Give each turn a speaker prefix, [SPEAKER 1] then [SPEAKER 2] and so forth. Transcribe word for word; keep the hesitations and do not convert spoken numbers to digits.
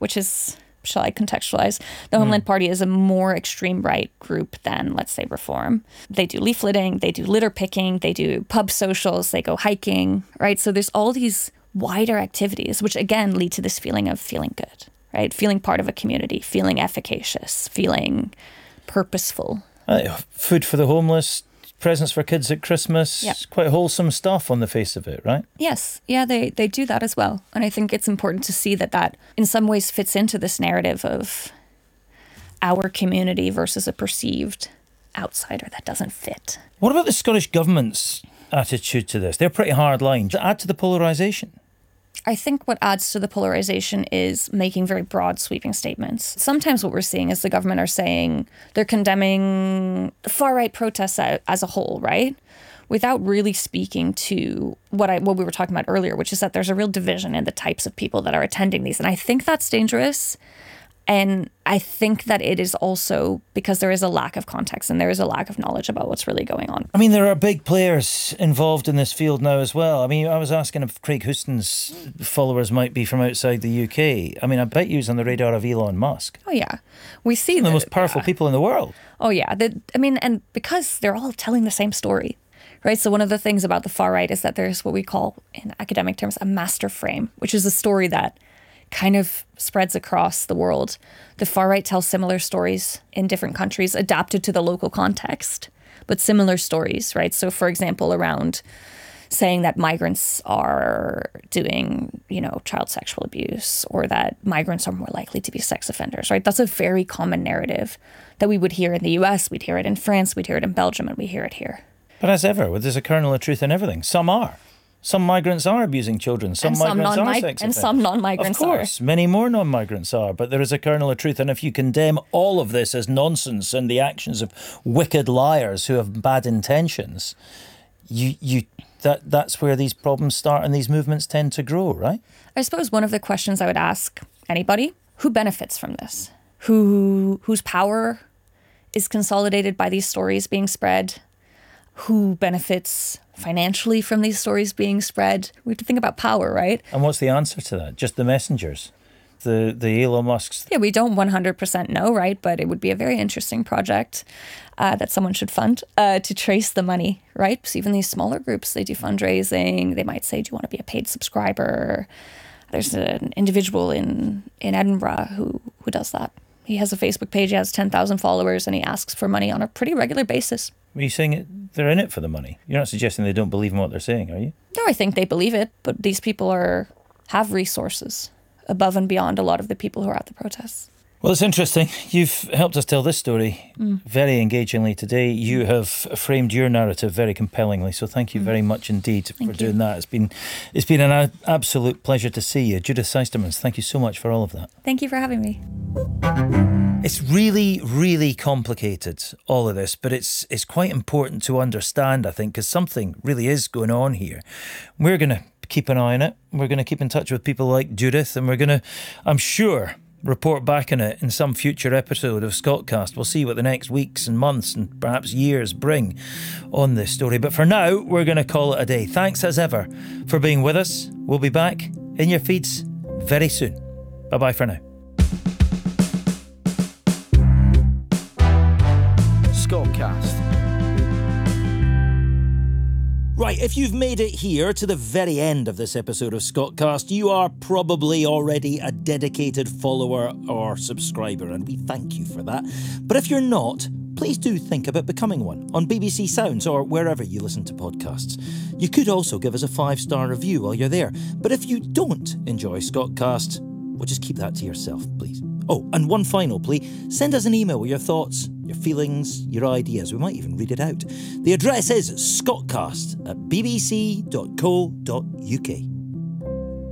[SPEAKER 1] which is, shall I contextualize? The Homeland mm. Party is a more extreme right group than, let's say, Reform. They do leafleting, they do litter picking, they do pub socials, they go hiking, right? So there's all these wider activities, which again lead to this feeling of feeling good, right? Feeling part of a community, feeling efficacious, feeling purposeful.
[SPEAKER 2] Uh, food for the homeless, presents for kids at Christmas,
[SPEAKER 1] yep.
[SPEAKER 2] quite wholesome stuff on the face of it, right?
[SPEAKER 1] Yes. Yeah, they, they do that as well. And I think it's important to see that that in some ways fits into this narrative of our community versus a perceived outsider that doesn't fit.
[SPEAKER 2] What about the Scottish Government's attitude to this? They're pretty hard line. Does it add to the polarisation?
[SPEAKER 1] I think what adds to the polarization is making very broad sweeping statements. Sometimes what we're seeing is the government are saying they're condemning the far-right protests as a whole, right? Without really speaking to what I what we were talking about earlier, which is that there's a real division in the types of people that are attending these. And I think that's dangerous. And I think that it is also because there is a lack of context and there is a lack of knowledge about what's really going on.
[SPEAKER 2] I mean, there are big players involved in this field now as well. I mean, I was asking if Craig Houston's followers might be from outside the U K. I mean, I bet he was on the radar of Elon Musk.
[SPEAKER 1] Oh, yeah. We see
[SPEAKER 2] Some
[SPEAKER 1] the
[SPEAKER 2] of the most powerful
[SPEAKER 1] yeah.
[SPEAKER 2] people in the world.
[SPEAKER 1] Oh, yeah. The, I mean, and because they're all telling the same story, right? So one of the things about the far right is that there's what we call, in academic terms, a master frame, which is a story that kind of spreads across the world. The far right tells similar stories in different countries, adapted to the local context, but similar stories, right? So, for example, around saying that migrants are doing, you know, child sexual abuse, or that migrants are more likely to be sex offenders, right? That's a very common narrative that we would hear in the U S, we'd hear it in France, we'd hear it in Belgium, and we hear it here.
[SPEAKER 2] But as ever, there's a kernel of truth in everything. Some are. Some migrants are abusing children. Some,
[SPEAKER 1] and some
[SPEAKER 2] migrants
[SPEAKER 1] non-mig-
[SPEAKER 2] are sex offenders.
[SPEAKER 1] And some non-migrants are.
[SPEAKER 2] Of course, are. Many more non-migrants are. But there is a kernel of truth. And if you condemn all of this as nonsense and the actions of wicked liars who have bad intentions, you you that that's where these problems start and these movements tend to grow, right?
[SPEAKER 1] I suppose one of the questions I would ask anybody, who benefits from this? Who whose power is consolidated by these stories being spread? Who benefits financially from these stories being spread? We have to think about power, right?
[SPEAKER 2] And what's the answer to that? Just the messengers? The the Elon Musks?
[SPEAKER 1] Yeah, we don't one hundred percent know, right? But it would be a very interesting project uh, that someone should fund uh, to trace the money, right? So even these smaller groups, they do fundraising. They might say, do you want to be a paid subscriber? There's an individual in, in Edinburgh who, who does that. He has a Facebook page, he has ten thousand followers, and he asks for money on a pretty regular basis.
[SPEAKER 2] Are you saying it, they're in it for the money? You're not suggesting they don't believe in what they're saying, are you?
[SPEAKER 1] No, I think they believe it, but these people are have resources above and beyond a lot of the people who are at the protests.
[SPEAKER 2] Well, it's interesting. You've helped us tell this story mm. very engagingly today. You have framed your narrative very compellingly, so thank you mm. very much indeed
[SPEAKER 1] thank
[SPEAKER 2] for
[SPEAKER 1] you.
[SPEAKER 2] doing that. It's been it's been an a- absolute pleasure to see you. Judith Seistermans, thank you so much for all of that.
[SPEAKER 1] Thank you for having me.
[SPEAKER 2] It's really, really complicated, all of this, but it's it's quite important to understand, I think, because something really is going on here. We're going to keep an eye on it. We're going to keep in touch with people like Judith, and we're going to, I'm sure, report back on it in some future episode of Scottcast. We'll see what the next weeks and months and perhaps years bring on this story. But for now, we're going to call it a day. Thanks as ever for being with us. We'll be back in your feeds very soon. Bye-bye for now. Scottcast. Right, if you've made it here to the very end of this episode of Scottcast, you are probably already a dedicated follower or subscriber, and we thank you for that. But if you're not, please do think about becoming one on B B C Sounds or wherever you listen to podcasts. You could also give us a five-star review while you're there. But if you don't enjoy Scottcast, well, just keep that to yourself, please. Oh, and one final plea, send us an email with your thoughts, your feelings, your ideas. We might even read it out. The address is scottcast at b b c dot co dot u k.